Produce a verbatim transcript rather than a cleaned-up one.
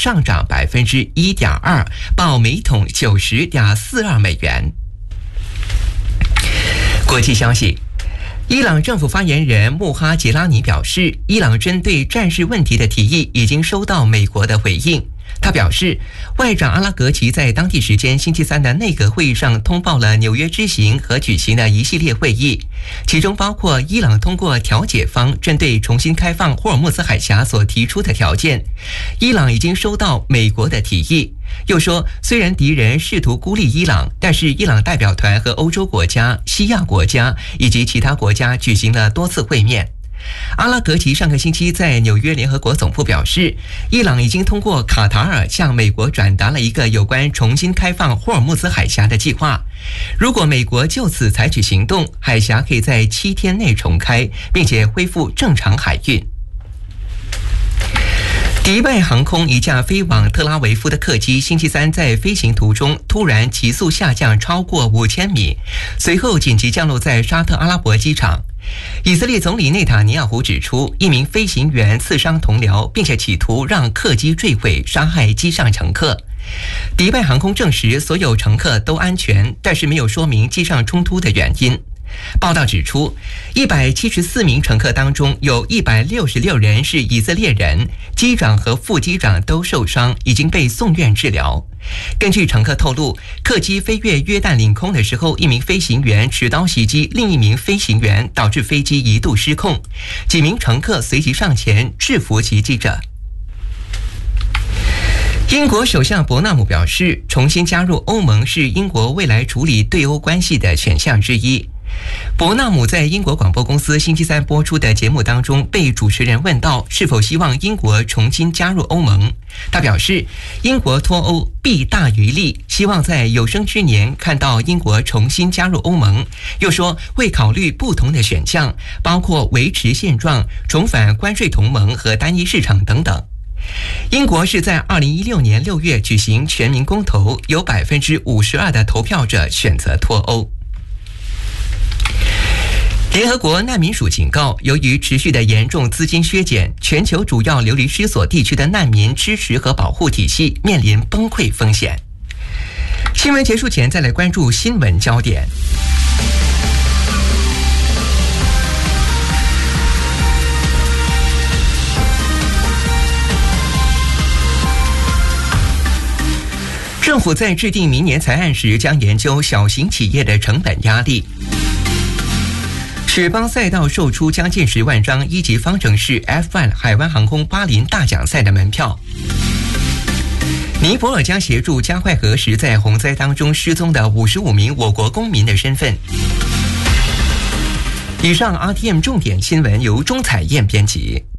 上涨百分之一点二，报每桶九十点四二美元。国际消息。伊朗政府发言人穆哈杰拉尼表示，伊朗针对战事问题的提议已经收到美国的回应。他表示，外长阿拉格齐在当地时间星期三的内阁会议上通报了纽约之行和举行的一系列会议，其中包括伊朗通过调解方针对重新开放霍尔木兹海峡所提出的条件。伊朗已经收到美国的提议。又说，虽然敌人试图孤立伊朗，但是伊朗代表团和欧洲国家、西亚国家以及其他国家举行了多次会面。阿拉格齐上个星期在纽约联合国总部表示，伊朗已经通过卡塔尔向美国转达了一个有关重新开放霍尔木兹海峡的计划。如果美国就此采取行动，海峡可以在七天内重开，并且恢复正常海运。迪拜航空一架飞往特拉维夫的客机星期三在飞行途中突然急速下降超过五千米，随后紧急降落在沙特阿拉伯机场。以色列总理内塔尼亚胡指出，一名飞行员刺伤同僚，并且企图让客机坠毁，杀害机上乘客。迪拜航空证实所有乘客都安全，但是没有说明机上冲突的原因。报道指出，一百七十四名乘客当中有一百六十六人是以色列人，机长和副机长都受伤，已经被送院治疗。根据乘客透露，客机飞越约旦领空的时候，一名飞行员持刀袭击另一名飞行员，导致飞机一度失控。几名乘客随即上前制服袭击者。英国首相伯纳姆表示，重新加入欧盟是英国未来处理对欧关系的选项之一。伯纳姆在英国广播公司星期三播出的节目当中被主持人问到是否希望英国重新加入欧盟，他表示英国脱欧弊大于利，希望在有生之年看到英国重新加入欧盟，又说会考虑不同的选项，包括维持现状、重返关税同盟和单一市场等等。英国是在二零一六年六月举行全民公投，有百分之五十二的投票者选择脱欧。联合国难民署警告，由于持续的严重资金削减，全球主要流离失所地区的难民支持和保护体系面临崩溃风险。新闻结束前，再来关注新闻焦点。政府在制定明年财案时，将研究小型企业的成本压力。史邦赛道售出将近十万张一级方程式 F 一 海湾航空巴林大奖赛的门票。尼泊尔将协助加快核实在洪灾当中失踪的五十五名我国公民的身份。以上 R T M 重点新闻由钟彩燕编辑。